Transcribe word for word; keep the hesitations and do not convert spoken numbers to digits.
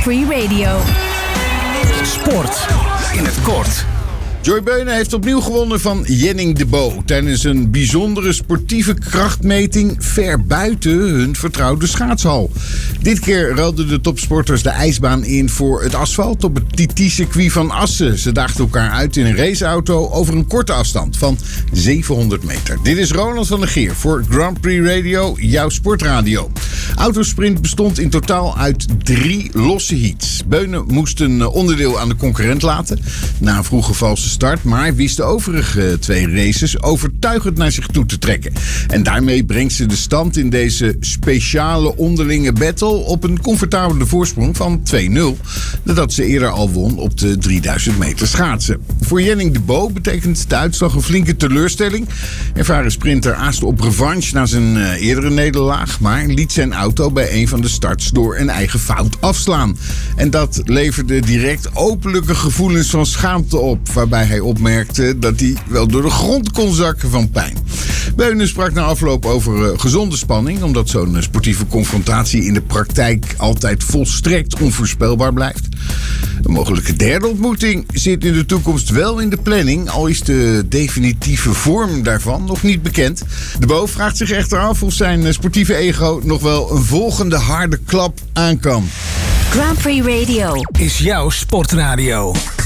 Prix Radio. Sport in het kort. Joy Beunen heeft opnieuw gewonnen van Jenning de Bo tijdens een bijzondere sportieve krachtmeting ver buiten hun vertrouwde schaatshal. Dit keer ruilden de topsporters de ijsbaan in voor het asfalt op het T T-circuit van Assen. Ze daagden elkaar uit in een raceauto over een korte afstand van zevenhonderd meter. Dit is Ronald van der Geer voor Grand Prix Radio, jouw sportradio. Autosprint bestond in totaal uit drie losse heats. Beunen moest een onderdeel aan de concurrent laten na een vroege valse start, maar wist de overige twee races overtuigend naar zich toe te trekken. En daarmee brengt ze de stand in deze speciale onderlinge battle op een comfortabele voorsprong van twee nul, nadat ze eerder al won op de drieduizend meter schaatsen. Voor Jenning de Bo betekent de uitslag een flinke teleurstelling. Ervaren sprinter aaste op revanche na zijn uh, eerdere nederlaag, maar liet zijn auto bij een van de starts door een eigen fout afslaan. En dat leverde direct openlijke gevoelens van schaamte op, waarbij hij opmerkte dat hij wel door de grond kon zakken van pijn. Beunen sprak na afloop over uh, gezonde spanning, omdat zo'n uh, sportieve confrontatie in de praktijk altijd volstrekt onvoorspelbaar blijft. Een mogelijke derde ontmoeting zit in de toekomst wel in de planning, al is de definitieve vorm daarvan nog niet bekend. De Bo vraagt zich echter af of zijn uh, sportieve ego nog wel een volgende harde klap aan kan. Grand Prix Radio is jouw sportradio.